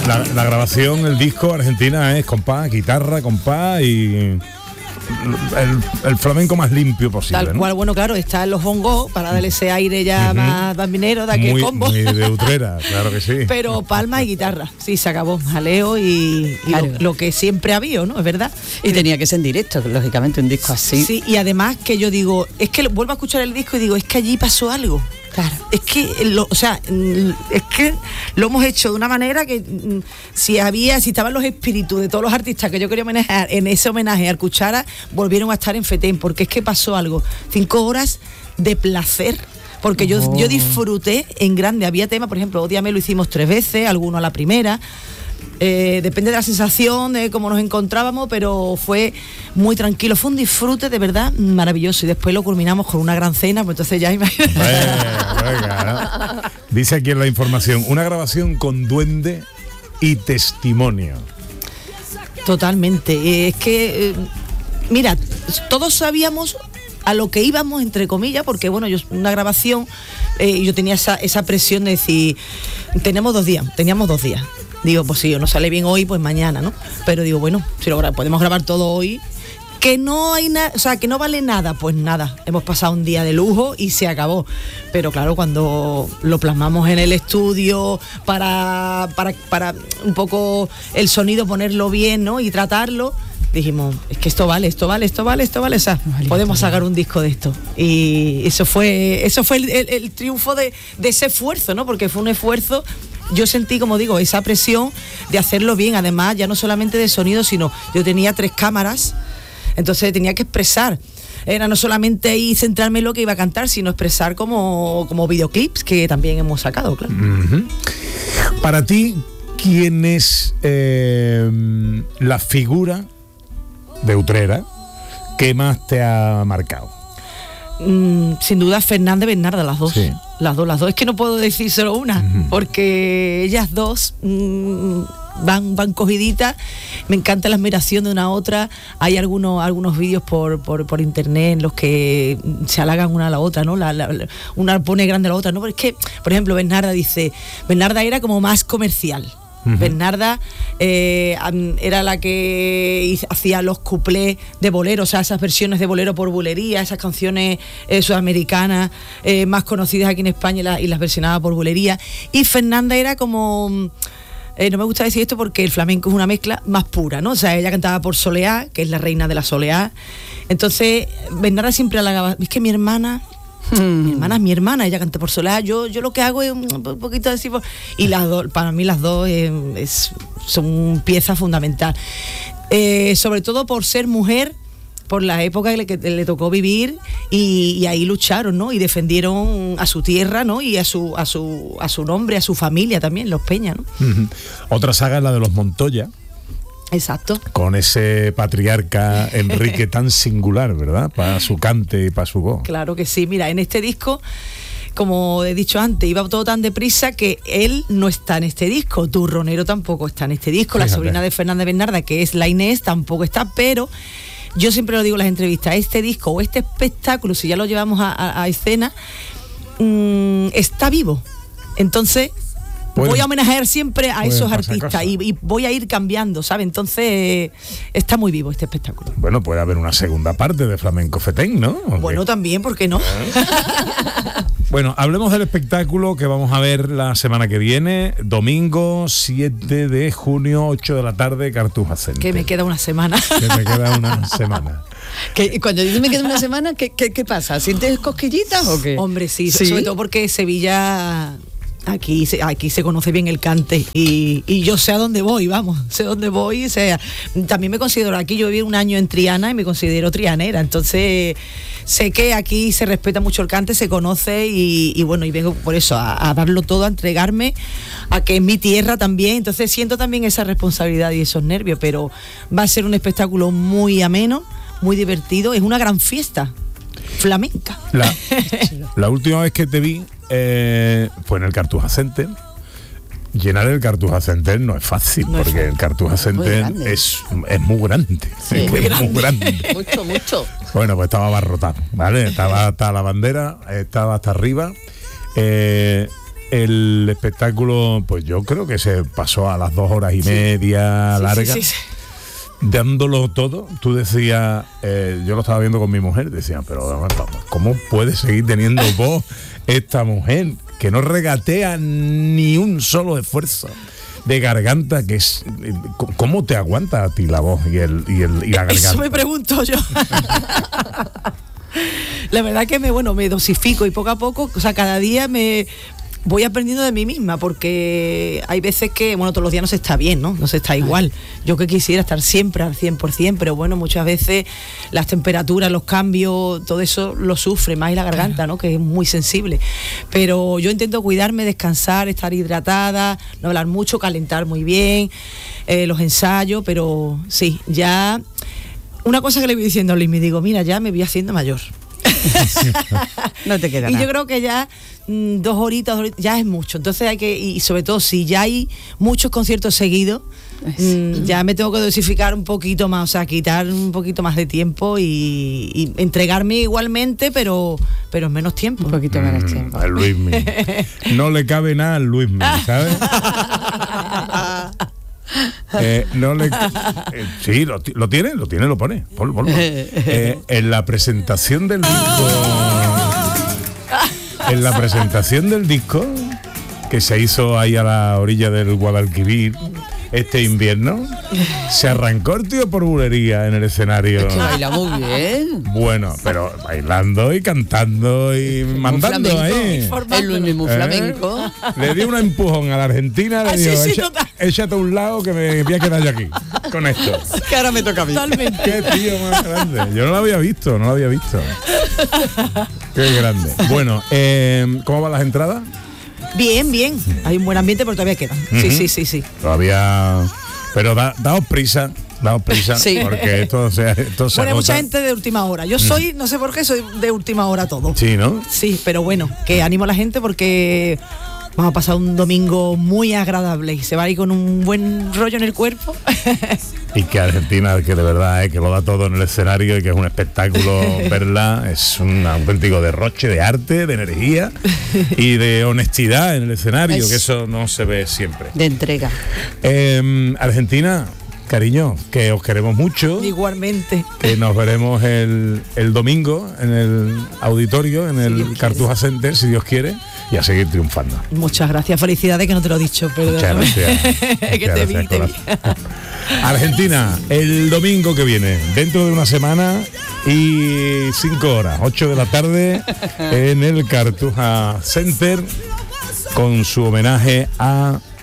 La grabación, el disco Argentina es compás, guitarra, compás y el flamenco más limpio posible. Tal cual, ¿no? Bueno, claro, están los bongos para darle ese aire ya más bambinero de aquel combo. Muy de Utrera, claro que sí. Pero palma y guitarra, sí, se acabó. Jaleo y claro, lo que siempre ha habido, ¿no? Es verdad. Y tenía que ser en directo, lógicamente, un disco así. Sí, y además que yo digo, es que vuelvo a escuchar el disco y digo, es que allí pasó algo. Claro. Es que es que lo hemos hecho de una manera que si estaban los espíritus de todos los artistas que yo quería homenajear en ese homenaje al Cuchara, volvieron a estar en FETEN, porque es que pasó algo. 5 horas de placer. Porque yo disfruté en grande. Había temas, por ejemplo, Ódiame lo hicimos 3 veces, alguno a la primera. Depende de la sensación, de cómo nos encontrábamos, pero fue muy tranquilo. Fue un disfrute de verdad maravilloso. Y después lo culminamos con una gran cena, pues entonces ya imagínate. Venga, ¿no? Dice aquí en la información, una grabación con duende y testimonio. Totalmente. Es que, mira, todos sabíamos a lo que íbamos, entre comillas, porque bueno, una grabación, yo tenía esa presión de decir, teníamos 2 días. Digo, pues si no sale bien hoy, pues mañana, ¿no? Pero digo, bueno, si podemos grabar todo hoy, que no hay nada, o sea, que no vale nada, pues nada, hemos pasado un día de lujo y se acabó. Pero claro, cuando lo plasmamos en el estudio para un poco el sonido ponerlo bien, ¿no? Y tratarlo, dijimos, es que esto vale, o sea, podemos sacar un disco de esto. Y eso fue el triunfo de ese esfuerzo, ¿no? Porque fue un esfuerzo. Yo sentí, como digo, esa presión de hacerlo bien, además ya no solamente de sonido, sino yo tenía 3 cámaras, entonces tenía que expresar. Era no solamente ahí centrarme en lo que iba a cantar, sino expresar como videoclips que también hemos sacado, claro. Uh-huh. Para ti, ¿quién es la figura de Utrera que más te ha marcado? Sin duda Fernanda y Bernarda, las dos. Sí. Las dos. Es que no puedo decir solo una, porque ellas dos van cogiditas. Me encanta la admiración de una a otra. Hay algunos vídeos por internet en los que se halagan una a la otra, ¿no? Una pone grande a la otra, ¿no? Pero es que, por ejemplo, Bernarda era como más comercial. Bernarda era la que hacía los cuplés de bolero, o sea, esas versiones de bolero por bulería, esas canciones sudamericanas más conocidas aquí en España y las versionaba por bulería. Y Fernanda era como... no me gusta decir esto porque el flamenco es una mezcla más pura, ¿no? O sea, ella cantaba por soleá, que es la reina de la soleá. Entonces, Bernarda siempre halagaba, es que mi hermana es mi hermana, ella canta por soleá, yo lo que hago es un poquito así, y las dos, para mí las dos son pieza fundamental, sobre todo por ser mujer, por la época que le tocó vivir, y ahí lucharon, ¿no? Y defendieron a su tierra, ¿no? Y a su nombre, a su familia también, los Peña, ¿no? Otra saga es la de los Montoya. Exacto. Con ese patriarca Enrique tan singular, ¿verdad? Para su cante y para su voz. Claro que sí. Mira, en este disco, como he dicho antes, iba todo tan deprisa que él no está en este disco. Turronero tampoco está en este disco. Fíjate. La sobrina de Fernanda Bernarda, que es la Inés, tampoco está, pero yo siempre lo digo en las entrevistas, este disco o este espectáculo, si ya lo llevamos a escena, está vivo. Entonces... voy a homenajear siempre a esos artistas y voy a ir cambiando, ¿sabes? Entonces está muy vivo este espectáculo. Bueno, puede haber una segunda parte de Flamenco FETEN, ¿no? Bueno, también, ¿por qué no? Bueno, hablemos del espectáculo que vamos a ver la semana que viene, domingo 7 de junio, 8 de la tarde, Cartuja Center. Que me queda una semana. Cuando dices me queda una semana, ¿qué pasa? ¿Sientes cosquillitas o qué? Hombre, sí, sobre todo porque Sevilla... Aquí se conoce bien el cante y yo sé a dónde voy, o sea, también me considero, aquí yo viví un año en Triana y me considero trianera, entonces sé que aquí se respeta mucho el cante, se conoce y bueno, y vengo por eso a darlo todo, a entregarme, a que es mi tierra también, entonces siento también esa responsabilidad y esos nervios, pero va a ser un espectáculo muy ameno, muy divertido, es una gran fiesta flamenca. La última vez que te vi fue en el Cartuja Center. Llenar el Cartuja Center no es fácil, porque el Cartuja Center es muy grande. Sí, muy grande. Mucho. Bueno, pues estaba abarrotado, ¿vale? Estaba hasta la bandera, estaba hasta arriba. el espectáculo, pues yo creo que se pasó a las 2 horas y media, larga. Sí. Dándolo todo. Tú decías, yo lo estaba viendo con mi mujer, decía, pero ¿cómo puede seguir teniendo voz esta mujer que no regatea ni un solo esfuerzo de garganta? Que es, ¿cómo te aguanta a ti la voz y la garganta? Eso me pregunto yo. La verdad que me dosifico y poco a poco, o sea, cada día me voy aprendiendo de mí misma, porque hay veces que, todos los días no se está bien, ¿no? No se está igual. Yo que quisiera estar siempre al 100%, pero muchas veces las temperaturas, los cambios, todo eso lo sufre más, y la garganta, ¿no? Que es muy sensible. Pero yo intento cuidarme, descansar, estar hidratada, no hablar mucho, calentar muy bien, los ensayos, pero sí, ya... Una cosa que le voy diciendo a Luis, me digo, mira, ya me voy haciendo mayor. No te queda nada. Y yo creo que ya 2 horitas ya es mucho. Entonces hay que, y sobre todo si ya hay muchos conciertos seguidos, ya me tengo que dosificar un poquito más, o sea, quitar un poquito más de tiempo y entregarme igualmente, pero en menos tiempo. Un poquito menos tiempo. Al Luismi. No le cabe nada al Luismi, ¿sabes? Sí, lo tiene, lo pone. Ponlo. En la presentación del disco, que se hizo ahí a la orilla del Guadalquivir este invierno, se arrancó el tío por bulería en el escenario. Es que baila muy bien. Bueno, pero bailando y cantando y mandando ahí. El Luis muy flamenco. Le dio un empujón a la Argentina, le dijo, échate a un lado que me voy a quedar yo aquí con esto. Que ahora me toca a mí. Totalmente. Qué tío más grande. Yo no lo había visto. Qué grande. Bueno, ¿cómo van las entradas? Bien. Hay un buen ambiente, pero todavía quedan. Sí. Todavía. Pero daos prisa, Sí. porque esto se Hay mucha gente de última hora. Yo soy, no sé por qué, soy de última hora todo. Sí, ¿no? Sí, pero que animo a la gente porque vamos a pasar un domingo muy agradable y se va a ir con un buen rollo en el cuerpo. Y que Argentina, que de verdad que lo da todo en el escenario y que es un espectáculo verla, es un auténtico derroche de arte, de energía y de honestidad en el escenario, que eso no se ve siempre. De entrega. Argentina, cariño, que os queremos mucho. Igualmente. Que nos veremos el domingo en el auditorio, en el Cartuja Center, si Dios quiere, y a seguir triunfando. Muchas gracias, felicidades, que no te lo he dicho, pero muchas gracias. Que te vi. Argentina, el domingo que viene, dentro de una semana y 5 horas, 8 de la tarde, en el Cartuja Center, con su homenaje a